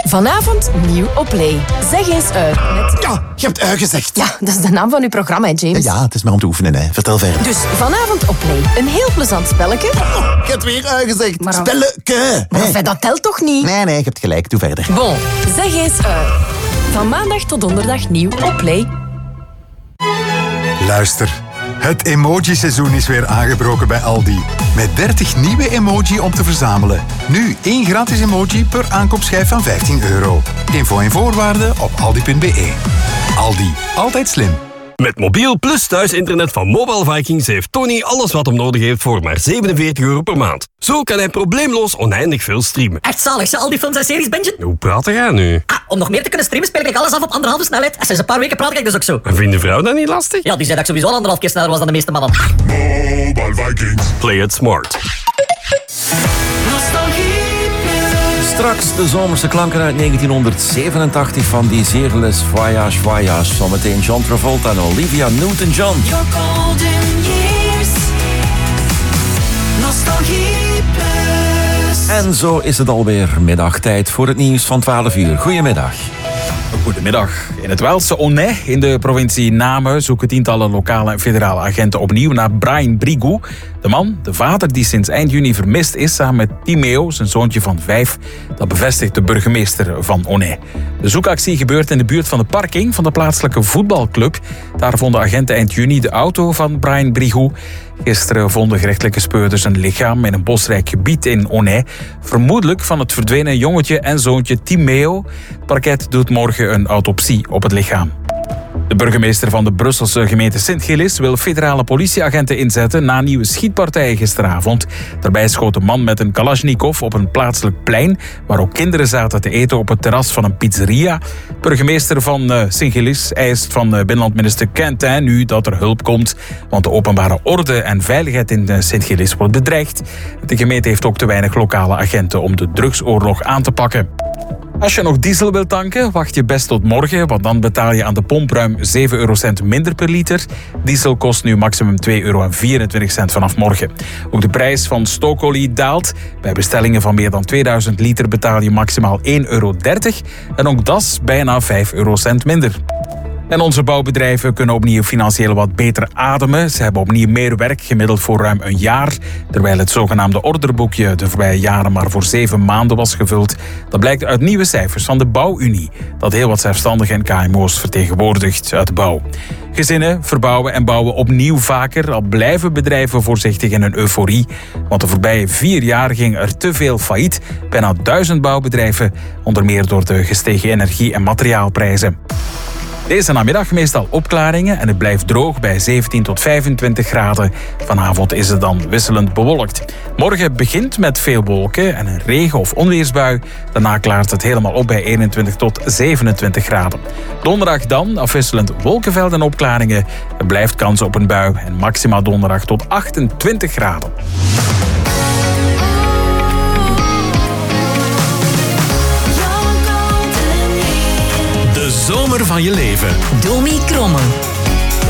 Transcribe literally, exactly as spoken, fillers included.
Vanavond nieuw op Play. Zeg eens ui. Met... Ja, je hebt ui gezegd. Ja, dat is de naam van uw programma, hè, James. Ja, het is maar om te oefenen, hè. Vertel verder. Dus vanavond op Play. Een heel plezant spelletje. Oh, je hebt weer ui gezegd. Maar... Spelleke. Maar enfin, dat telt toch niet? Nee, nee, je hebt gelijk. Doe verder. Bon, zeg eens ui. Van maandag tot donderdag nieuw op Play. Luister, het emoji-seizoen is weer aangebroken bij Aldi. Met dertig nieuwe emoji om te verzamelen. Nu één gratis emoji per aankoopschijf van vijftien euro. Info en voorwaarden op aldi punt be. Aldi, altijd slim. Met mobiel plus thuisinternet van Mobile Vikings heeft Tony alles wat hem nodig heeft voor maar zevenenveertig euro per maand. Zo kan hij probleemloos oneindig veel streamen. Echt zalig, ze al die films en series bingen? Hoe praat jij nu? Ah, om nog meer te kunnen streamen speel ik alles af op anderhalve snelheid. En sinds een paar weken praat ik dus ook zo. En vindt de vrouw dat niet lastig? Ja, die zei dat ik sowieso al anderhalf keer sneller was dan de meeste mannen. Mobile Vikings. Play it smart. Straks de zomerse klanken uit negentienhonderdzevenentachtig van die Zierles Voyage Voyage. Zometeen John Travolta en Olivia Newton-John. Your golden years. Nostalgie plus. En zo is het alweer middagtijd voor het nieuws van twaalf uur. Goedemiddag. Goedemiddag. In het Waalse Onay in de provincie Namen zoeken tientallen lokale en federale agenten opnieuw naar Brian Brigou. De man, de vader die sinds eind juni vermist is, samen met Timeo, zijn zoontje van vijf. Dat bevestigt de burgemeester van Onay. De zoekactie gebeurt in de buurt van de parking van de plaatselijke voetbalclub. Daar vonden agenten eind juni de auto van Brian Brigou. Gisteren vonden gerechtelijke speurders een lichaam in een bosrijk gebied in Onay. Vermoedelijk van het verdwenen jongetje en zoontje Timeo. Het parket doet morgen een autopsie op het lichaam. De burgemeester van de Brusselse gemeente Sint-Gillis wil federale politieagenten inzetten na nieuwe schietpartijen gisteravond. Daarbij schoot een man met een Kalashnikov op een plaatselijk plein, waar ook kinderen zaten te eten op het terras van een pizzeria. Burgemeester van uh, Sint-Gillis eist van uh, binnenlandminister Quentin nu dat er hulp komt, want de openbare orde en veiligheid in uh, Sint-Gillis wordt bedreigd. De gemeente heeft ook te weinig lokale agenten om de drugsoorlog aan te pakken. Als je nog diesel wilt tanken, wacht je best tot morgen, want dan betaal je aan de pomp ruim zeven eurocent minder per liter. Diesel kost nu maximum twee euro vierentwintig vanaf morgen. Ook de prijs van stookolie daalt. Bij bestellingen van meer dan tweeduizend liter betaal je maximaal één euro dertig en ook dat is bijna vijf eurocent minder. En onze bouwbedrijven kunnen opnieuw financieel wat beter ademen. Ze hebben opnieuw meer werk, gemiddeld voor ruim een jaar. Terwijl het zogenaamde orderboekje de voorbije jaren maar voor zeven maanden was gevuld. Dat blijkt uit nieuwe cijfers van de Bouwunie. Dat heel wat zelfstandigen en K M O's vertegenwoordigt uit de bouw. Gezinnen verbouwen en bouwen opnieuw vaker. Al blijven bedrijven voorzichtig in een euforie. Want de voorbije vier jaar ging er te veel failliet. Bijna duizend bouwbedrijven. Onder meer door de gestegen energie- en materiaalprijzen. Deze namiddag meestal opklaringen en het blijft droog bij zeventien tot vijfentwintig graden. Vanavond is het dan wisselend bewolkt. Morgen begint met veel wolken en een regen- of onweersbui. Daarna klaart het helemaal op bij eenentwintig tot zevenentwintig graden. Donderdag dan afwisselend wolkenvelden en opklaringen. Er blijft kans op een bui en maximaal donderdag tot achtentwintig graden. De zomer van je leven. Domi Kromme.